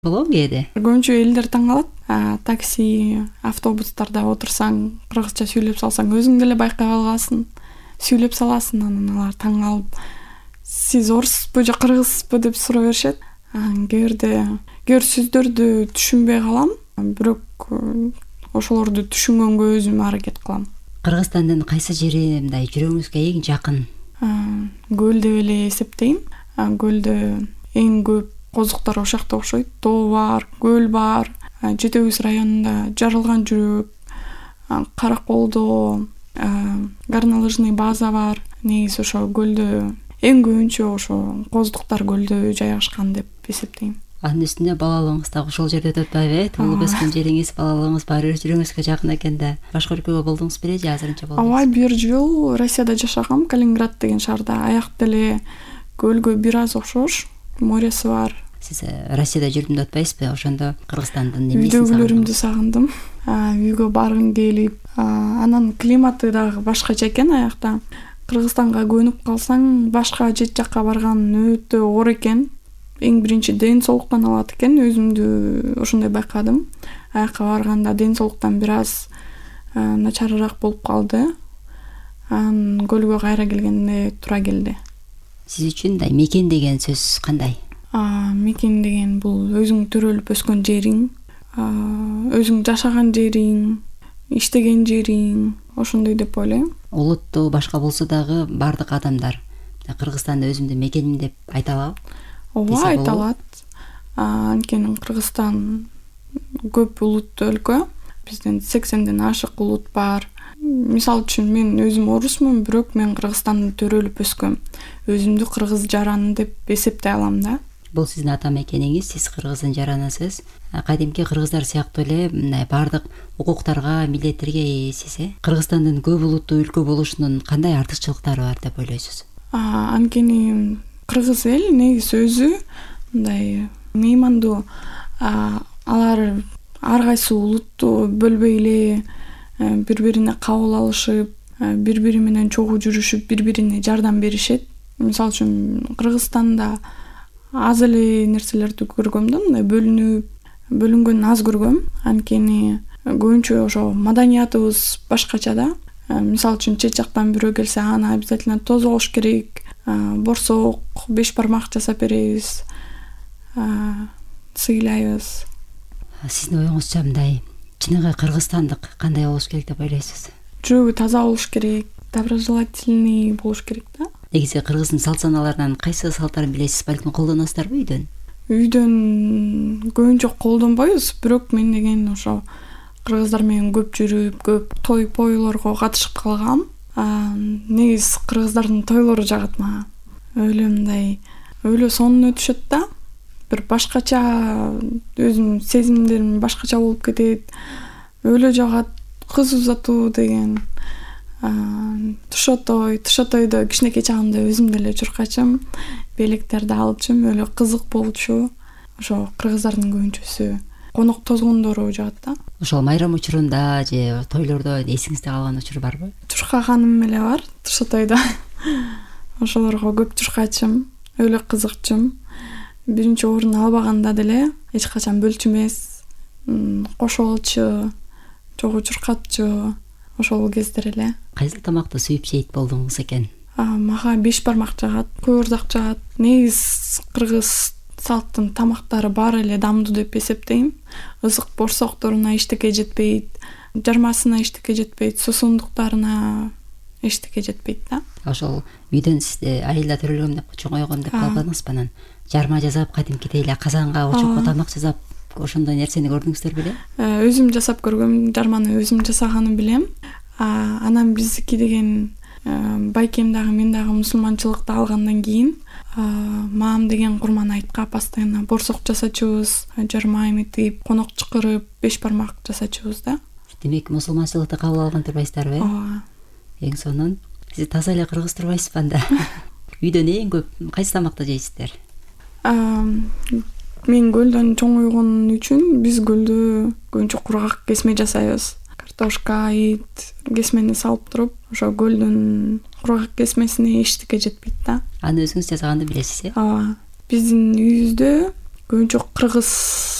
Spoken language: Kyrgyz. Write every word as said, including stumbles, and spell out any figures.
болобу кээде? Көбүнчө элдер таң калат. Такси, автобустарда отурсаң, кыргызча сүйлөп салсаң, өзүң деле байкай каласың. Сүйлөп саласың, анан алар таң калып, сиз оруспу же кыргызсызбы деп сурай беришет. Кээ бирде кээ бир сөздөрдү түшүнбөй калам, бирок ошолорду түшүнгөнгө өзүм аракет кылам. Кыргызстандын кайсы жери мындай жүрөгүңүзгө эң жакын? Көл деп эле эсептейм. Көлдө эң көп козуктар ошол жакта окшойт. Тоо бар, көл бар. Жети өгүз районунда Жарылган жүрөк, Караколдо, горнолыжный база бар. Негизи ошо көлдө эң көбүнчө ошо коздуктар көлдө жайгашкан деп эсептейм. Анын үстүнө балалыгыңыз дагы ошол жерде өтүп атпайбы? Туулуп өскөн жериңиз, балалыгыңыз баары жүрөгүңүзгө жакын экен да. Башка өлкөгө болдуңуз беле же азырынча болдуңуз? Ооба, бир жыл Россияда жашагам, Калининград деген шаарда. Аяк деле көлгө бир аз окшош, мореси бар. Сиз Россияда жүрдүм деп атпайсызбы? Ошондо Кыргызстандын эмнесин үйдөгүлөрүмдү сагындым. Үйгө баргым келип, анан климаты дагы башкача экен аякта. Кыргызстанга көнүп калсаң, башка жет жакка барган өтө оор экен. Эң биринчи ден соолуктан алат экен, өзүмдү ошондой байкадым. Аякка барганда ден соолуктан бир аз начарыраак болуп калды. Анан көлгө кайра келгенде туура келди. Сиз үчүн да мекен деген сөз кандай? Мекен деген бул өзүң төрөлүп өскөн жериң, өзүң жашаган жериң, иштеген жериң, ошондой деп ойлойм. Улутту башка болсо дагы бардык адамдар Кыргызстанды өзүмдүн мекеним деп айта алабы? Ооба, айта алат. Анткени Кыргызстан көп улуттуу өлкө. Бизден сексенден ашык улут бар. Мисалы үчүн мен өзүм орусмун, бирок мен Кыргызстанда төрөлүп өскөм. Өзүмдү кыргыз жараны деп эсептей алам да. Бул сиздин ата мекениңиз, сиз кыргыздын жаранысыз. Кадимки кыргыздар сыяктуу эле мындай бардык укуктарга, милдеттерге ээсиз, э? Кыргызстандын көп улуттуу өлкө болушунун кандай артыкчылыктары бар деп ойлойсуз? Анткени кыргыз эл негизи өзү мындай меймандуу. Алар ар кайсы улутту бөлбөй эле бири-бирине кабыл алышып, бири-бири менен чогуу жүрүшүп, бири-бирине жардам беришет. Мисалы үчүн Кыргызстанда аз эле нерселерди көргөм да, мындай бөлүнүп, бөлүнгөнүн аз көргөм. Анткени көбүнчө ошо маданиятыбыз башкача да. Мисалы үчүн чет жактан бирөө келсе, аны обязательно тосуп алыш керек. Борсок, беш бармак жасап беребиз, сыйлайбыз. Сиздин оюңузча мындай чыныгы кыргызстандык кандай болуш керек деп ойлойсуз? Жүрөгү таза болуш керек, доброжелательный болуш керек да. Негизи кыргыздын салт саналарынан кайсы салттарын билесиз? Балким колдоносуздарбы үйдөн? Үйдөн көбүнчө колдонбойбуз, бирок мен деген ошо кыргыздар менен көп жүрүп, көп той пойлорго катышып калгам. Негиз кыргыздардын тойлору жагат мага. Өлө мындай, өлө сонун өтүшөт да. Бир башкача өзүм сезимдерим башкача болуп кетет. Өлө жагат, кыз узатуу деген. Тушотой, тушотойдо кичинекей чагымда өзүм деле чуркачым, белектерди алчым, өлө кызык болчу. Ошо кыргыздардын көбүнчөсү конок тозгондору жагат да. Ошол майрам учурунда же тойлордо эсиңизде калган учур барбы? Чуркаганым эле бар тушотойдо. Ошолорго көп чуркачым, өлө кызыкчым. Биринчи орун албаганда деле эч качан бөлчү эмес, кошо алчу, чогуу чуркатчу. Ошол кездер эле. Кайсыл тамакты сүйүп жейт болдуңуз экен? Мага беш бармак жагат, куурдак жагат. Негиз кыргыз салттын тамактары баары эле дамдуу деп эсептейм. Ызык борсокторуна эчтеке жетпейт, жармасына эчтеке жетпейт, сусундуктарына эчтеке жетпейт да. Ошол үйдөн сизди айылда төрөлгөм деп чоңойгон деп калбадыңызбы? Анан жарма жасап, кадимкидей эле казанга очупко тамак жасап, ошондой нерсени көрдүңүздөр беле? Өзүм жасап көргөм, жарманы өзүм жасаганын билем. Анан биздики деген байкем дагы мен дагы мусулманчылыкты алгандан кийин маам деген курман айтка постоянно борсок жасачубуз, жарма эметип, конок чакырып, беш бармак жасачубуз да. Демек мусулманчылыкты кабыл алган турбайсыздарбы? Ооба. Эң сонун. Сиз таза эле кыргыз турбайсызбы анда? Үйдөн эң көп кайсы тамакты жейсиздер? Мен көлдөн чоңойгон үчүн биз көлдө көбүнчө кургак кесме жасайбыз. Картошка, ит, кесмени салып туруп, ошо көлдөн кургак кесмесине эчтеке жетпейт да. Аны өзүңүз жасаганды билесиз, э? Ооба. Биздин үйүбүздө көбүнчө кыргыз